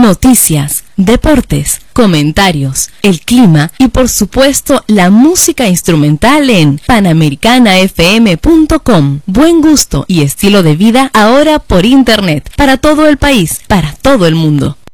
noticias, deportes, comentarios, el clima y por supuesto la música instrumental en panamericanafm.com. Buen gusto y estilo de vida ahora por internet, para todo el país, para todo el mundo.